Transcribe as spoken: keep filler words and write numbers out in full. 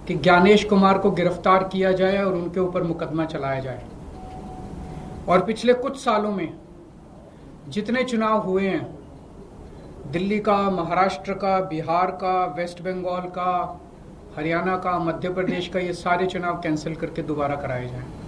कि ज्ञानेश कुमार को गिरफ्तार किया जाए और उनके ऊपर मुकदमा चलाया जाए। और पिछले कुछ सालों में जितने चुनाव हुए हैं, दिल्ली का, महाराष्ट्र का, बिहार का, वेस्ट बंगाल का, हरियाणा का, मध्य प्रदेश का, ये सारे चुनाव कैंसिल करके दोबारा कराए जाएं।